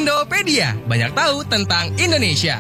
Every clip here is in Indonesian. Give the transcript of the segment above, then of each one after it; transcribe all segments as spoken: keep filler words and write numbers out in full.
Indopedia, banyak tahu tentang Indonesia.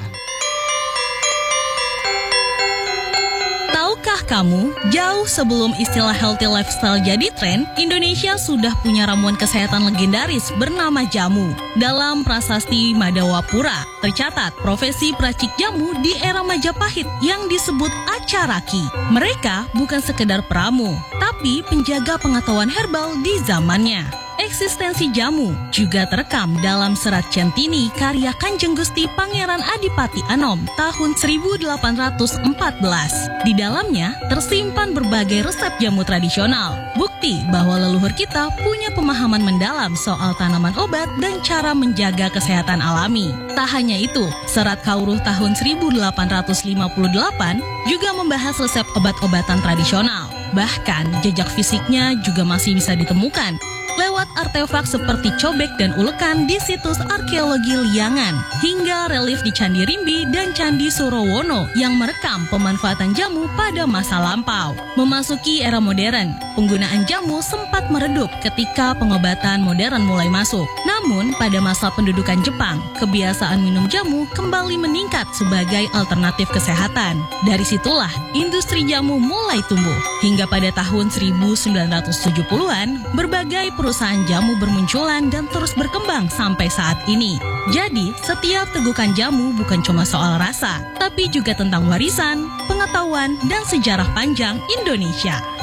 Tahukah kamu, jauh sebelum istilah healthy lifestyle jadi tren, Indonesia sudah punya ramuan kesehatan legendaris bernama jamu. Dalam prasasti Madawapura, tercatat profesi peracik jamu di era Majapahit yang disebut acaraki. Mereka bukan sekedar peramu, tapi penjaga pengetahuan herbal di zamannya. Eksistensi jamu juga terekam dalam Serat Centini karya Kanjeng Gusti Pangeran Adipati Anom tahun seribu delapan ratus empat belas. Di dalamnya tersimpan berbagai resep jamu tradisional, bukti bahwa leluhur kita punya pemahaman mendalam soal tanaman obat dan cara menjaga kesehatan alami. Tak hanya itu, Serat Kauruh tahun seribu delapan ratus lima puluh delapan juga membahas resep obat-obatan tradisional. Bahkan jejak fisiknya juga masih bisa ditemukan lewat artefak seperti cobek dan ulekan di situs arkeologi Liangan, hingga relief di Candi Rimbi dan Candi Surowono yang merekam pemanfaatan jamu pada masa lampau. Memasuki era modern, penggunaan jamu sempat meredup ketika pengobatan modern mulai masuk. Namun, pada masa pendudukan Jepang, kebiasaan minum jamu kembali meningkat sebagai alternatif kesehatan. Dari situlah, industri jamu mulai tumbuh. Hingga pada tahun seribu sembilan ratus tujuh puluhan, berbagai perusahaan jamu bermunculan dan terus berkembang sampai saat ini. Jadi, setiap tegukan jamu bukan cuma soal rasa, tapi juga tentang warisan, pengetahuan, dan sejarah panjang Indonesia.